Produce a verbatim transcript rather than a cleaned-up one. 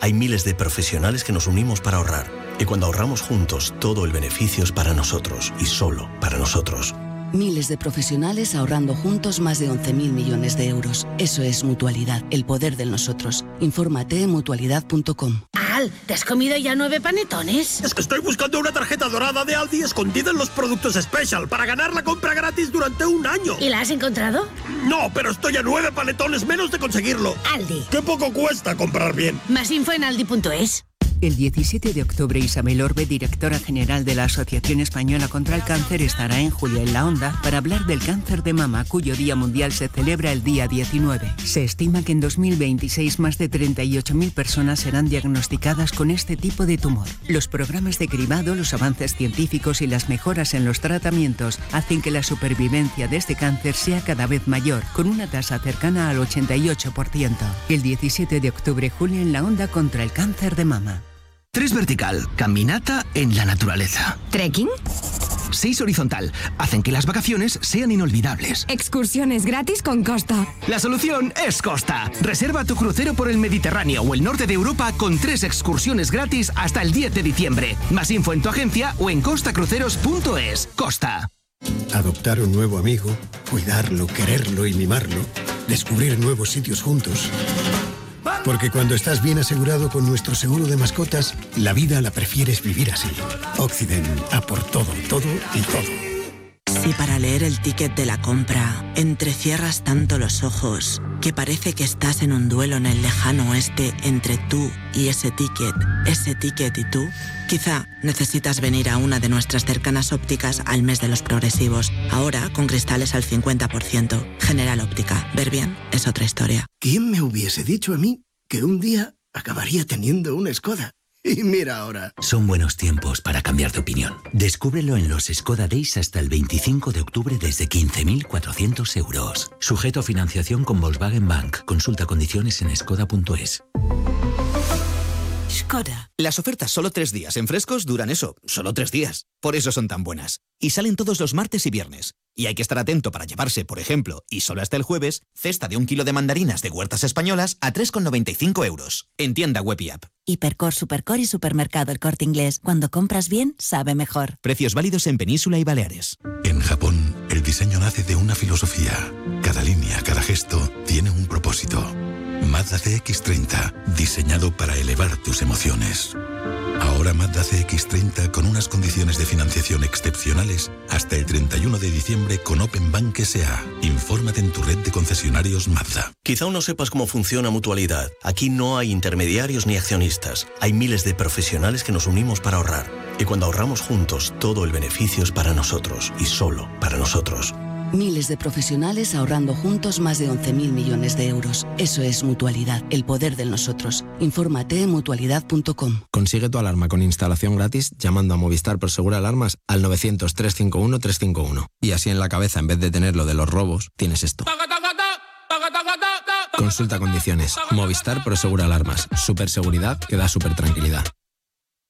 Hay miles de profesionales que nos unimos para ahorrar. Y cuando ahorramos juntos, todo el beneficio es para nosotros y solo para nosotros. Miles de profesionales ahorrando juntos más de once mil millones de euros. Eso es Mutualidad, el poder del nosotros. Infórmate en mutualidad punto com. Al, ¿te has comido ya nueve panetones? Es que estoy buscando una tarjeta dorada de Aldi escondida en los productos Special para ganar la compra gratis durante un año. ¿Y la has encontrado? No, pero estoy a nueve panetones menos de conseguirlo. Aldi. ¡Qué poco cuesta comprar bien! Más info en aldi punto es. El diecisiete de octubre, Isabel Orbe, directora general de la Asociación Española contra el Cáncer, estará en Julia en la Onda para hablar del cáncer de mama, cuyo Día Mundial se celebra el día diecinueve. Se estima que en dos mil veintiséis más de treinta y ocho mil personas serán diagnosticadas con este tipo de tumor. Los programas de cribado, los avances científicos y las mejoras en los tratamientos hacen que la supervivencia de este cáncer sea cada vez mayor, con una tasa cercana al ochenta y ocho por ciento. El diecisiete de octubre, Julia en la Onda contra el cáncer de mama. Tres vertical, caminata en la naturaleza. ¿Trekking? Seis horizontal, hacen que las vacaciones sean inolvidables. Excursiones gratis con Costa. La solución es Costa. Reserva tu crucero por el Mediterráneo o el norte de Europa con tres excursiones gratis hasta el diez de diciembre. Más info en tu agencia o en costa cruceros punto es. Costa. Adoptar un nuevo amigo, cuidarlo, quererlo y mimarlo. Descubrir nuevos sitios juntos. Porque cuando estás bien asegurado con nuestro seguro de mascotas, la vida la prefieres vivir así. Occident, a por todo, todo y todo. Si para leer el ticket de la compra entrecierras tanto los ojos que parece que estás en un duelo en el lejano oeste entre tú y ese ticket, ese ticket y tú, quizá necesitas venir a una de nuestras cercanas ópticas al mes de los progresivos. Ahora con cristales al cincuenta por ciento. General Óptica. Ver bien es otra historia. ¿Quién me hubiese dicho a mí que un día acabaría teniendo una Skoda? Y mira ahora. Son buenos tiempos para cambiar de opinión. Descúbrelo en los Skoda Days hasta el veinticinco de octubre desde quince mil cuatrocientos euros. Sujeto a financiación con Volkswagen Bank. Consulta condiciones en skoda punto es. Skoda. Las ofertas solo tres días en Frescos duran eso, solo tres días. Por eso son tan buenas. Y salen todos los martes y viernes. Y hay que estar atento para llevarse, por ejemplo, y solo hasta el jueves, cesta de un kilo de mandarinas de Huertas Españolas a tres con noventa y cinco euros. En tienda web y app. Hipercor, Supercor y Supermercado El Corte Inglés. Cuando compras bien, sabe mejor. Precios válidos en Península y Baleares. En Japón, el diseño nace de una filosofía. Cada línea, cada gesto, tiene un propósito. Mazda C X treinta, diseñado para elevar tus emociones. Ahora Mazda C X treinta con unas condiciones de financiación excepcionales hasta el treinta y uno de diciembre con Open Bank S A. Infórmate en tu red de concesionarios Mazda. Quizá aún no sepas cómo funciona Mutualidad. Aquí no hay intermediarios ni accionistas. Hay miles de profesionales que nos unimos para ahorrar. Y cuando ahorramos juntos, todo el beneficio es para nosotros y solo para nosotros. Miles de profesionales ahorrando juntos más de once mil millones de euros. Eso es Mutualidad, el poder del nosotros. Infórmate en mutualidad punto com. Consigue tu alarma con instalación gratis llamando a Movistar Prosegura Alarmas al novecientos, trescientos cincuenta y uno, trescientos cincuenta y uno. Y así en la cabeza, en vez de tener lo de los robos, tienes esto. Consulta condiciones. Movistar Prosegura Alarmas. Superseguridad que da super tranquilidad.